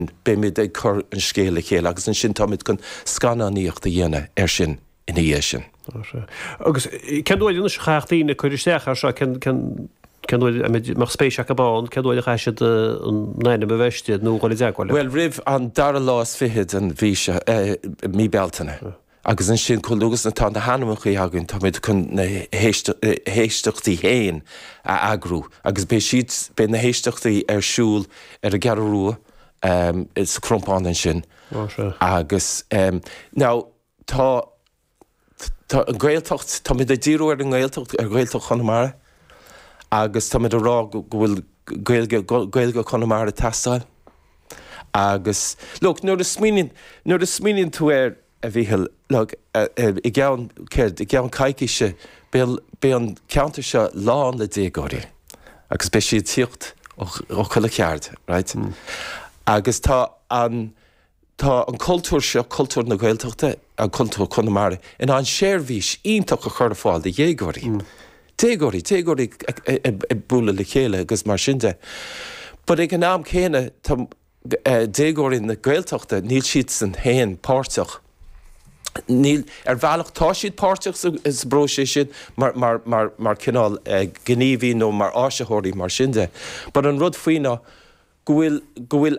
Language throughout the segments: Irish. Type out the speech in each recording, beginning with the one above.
be mid ag chur an scéala chéile agus an sin táid chun scannaíocht a dhéana sin ina dhé sin. Agus ceanúil na chaachtaí na chuiristeach ar se ceanúil mar spéisiach a bán, ceanúil chaisiad an 9 bheiste nó gáil deagháil. Well rih an dar lás fihead an bhí se mí beltainna. Agus an sin chuúgus na tá na hanamachaí agann tá muid chun na héisteachtaí héin a agrú, agus bé siad be na héisteachtaí ar siúl ar a gearrú is crumpáin an sin. Agus ná tá an ghailtocht, tá muid a ddíú ar an ghailtocht ar ghailtocht Conamara, agus tá muid a rá bhfuil gailge Conamara testáil. Agus, look, nuair a smíonn tú ar a bhíhil i gceann caiiciise be an ceantar se lán le dégóirí, agus be siad tíocht ó chuile ceard, right? Agus tá an cultúr se cultúr na Gaeltachta a cultúr Conamara in an séirhís ionach a chur fáil de dhégóirí. Dégóirí búla le chéile agus mar sinnte. But ag an am chéine dégóirí na Gaeltachta níl siad san héin páirteach. Níl bhealach tá siad páirteach is bró sé siad mar cinál gníomhí nó mar áisethirí mar sinnte. But an rud faoine go bhfuil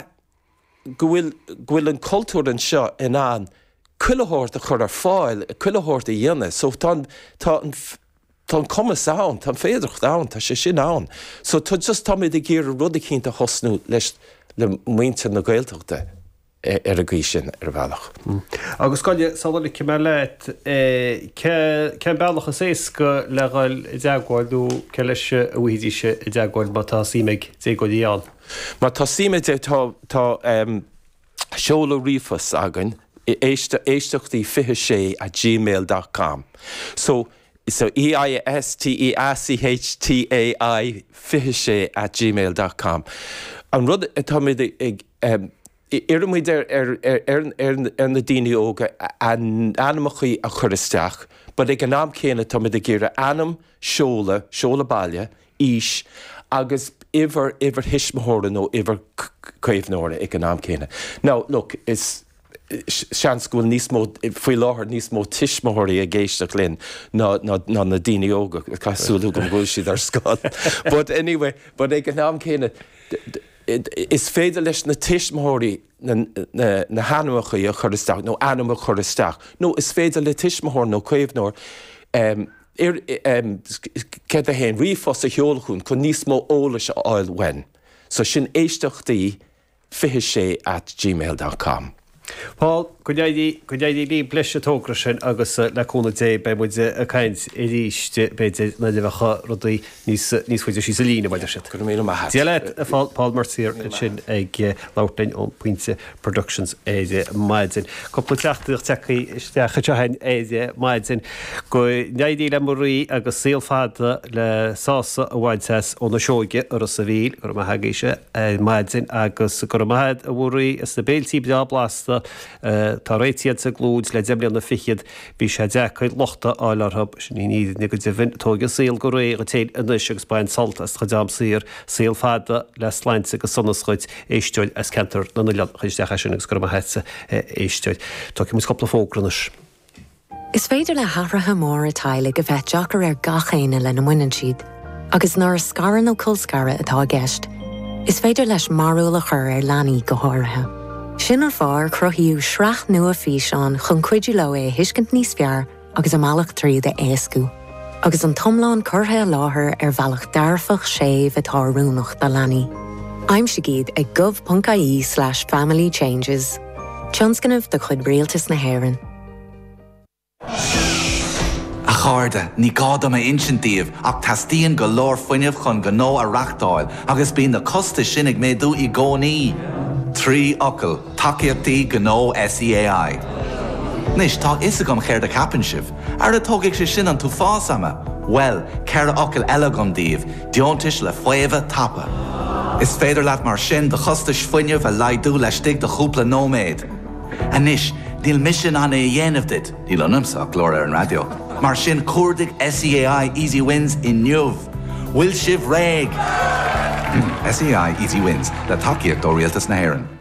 an cultúr an seo in an cuileóirt a chur ar fáil, cuileóirt a dhéanana, so tá cumas ann, tá féidircht ann, tá sé sin ann. So tá just tá muid a ggéir rud a cínta hosnú leis le muinte na Gaeltachta ar a gí sin ar bhealach. Agus gáile sála ce mar leit ce bealach a sééis go le gáil i deagháilú ce leis a bhuiidíise i deagháil má tá síimeigh dégóidí an. Má tá síimeid tá seola rífas agan éisteachtaí fiche@gmail.com. So EISTEACHTAI fiche@gmail.com. An rud tá muid Iirmuid ar na daoine óga an anamachaí a churisteach, bud ag an am céine tá muid a ggéire anam seola baile, ís, agus iver hismthóra nó iver caomhnóra ag an am céine. Now, look, is sean scoil níos mó faoi láthair níos mó tismthirí a géisteach linn ná na daoine óga caiúla go bhfuil siad ar scáil. But anyway, bud ag an am céine is féidir leis na tismthirí na hanamachaí a churisteach nó anam a churisteach. No, is féidir le tismthór nó caomhnóir ce a héin rífos a cheolachún chun níos mó ólas a áil wen. So sin éisteachtaí fiche@gmail.com. Paul, go dtéidir lí bleise tógra sin agus leúna dé be muid a caiint i ríiste beidir na bhecha rudaí níos fuidir sí sa lína bhaidir si. Go mé maithe. Tí le a fáil Paul Martír sin ag látain ó Puinte Productions éide maidin. Coppla teachtaíocht techaí isteacha tehain éide maidin. Go néidí le morí agus síalfada le sása a bhaintes ó na seoige ar a sa bhíl gur a hagaise maidin agus gur maid a bhúraí is na béiltí beá blasta tá réitiad sa glúd le deblian na fichiad bhí sé dechaid lochta áilarthab sin ní go tóga síl go ré a té inis agus bain saltas chudám sír síl fada le sleinte go sonnaschuid éisteid as cantar na nuile chuisteach sin agus gur heitsa éisteid. Tá mu coppla fógranis. Is féidir le hathratha mór a taile go bheith deachar ar gachéine le na muinean siad, agus nar scaran ó colscara atá gceist. Is féidir leis marúil a chur ar leanaí go háirithe. Sin ar fáir cruthaíú sreacht nua físeán chun cuidiú le é hiiscint níos fear agus amálach tríd a éascú. Agus an tomláin curtha láthair ar bhealach dearfach séimh atá rúnach do leanaí. Aimse gad ag gov.ie/family changes. Tionscanmh do chud rialtas na hÉireann. A cháirde, ní gáda mé insintíomh ach tastíonn go leor foiineamh chun go nó a reachtáil agus bíonn na costa sinnig méadú i gcónaí. Trí ocail, takeíochtaí go nó SEAI. Nis tá isagam chéir de capan sibh, ar a tógadh sé sin an tú fásama. Well, ceir ocail eile gom díobh, deontais le fuamh tapa. Is féidir leat mar sin de chostais foiineamh a laidú le stig de chúpla nóméid. A nis, díl mission an é dhéanamh dit, díl anamsa glór ar an radio. Mar sin cuardaigh SEAI Easy Wins in Nuamh. Will sibh réig. SEAI Easy Wins, le takeíocht ó rialtas na hÉireann.